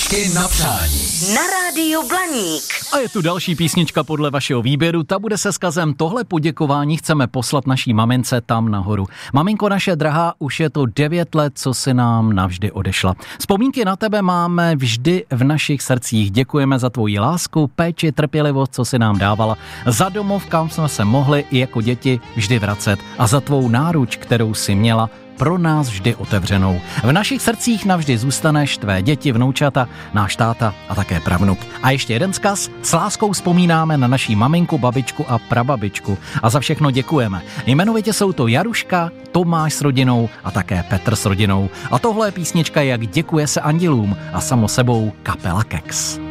Písničky na přání. Na rádiu Blaník. A je tu další písnička podle vašeho výběru, ta bude se vzkazem tohle poděkování chceme poslat naší mamince tam nahoru. Maminko naše drahá, už je to 9 let, co si nám navždy odešla. Vzpomínky na tebe máme vždy v našich srdcích. Děkujeme za tvoji lásku, péči, trpělivost, co si nám dávala, za domov, kam jsme se mohli i jako děti vždy vracet a za tvou náruč, kterou si měla pro nás vždy otevřenou. V našich srdcích navždy zůstaneš, tvé děti, vnoučata, náš táta a také pravnuk. A ještě jeden vzkaz, s láskou vzpomínáme na naší maminku, babičku a prababičku a za všechno děkujeme. Jmenovitě jsou to Jaruška, Tomáš s rodinou a také Petr s rodinou. A tohle je písnička Jak děkuje se andělům a samo sebou kapela Keks.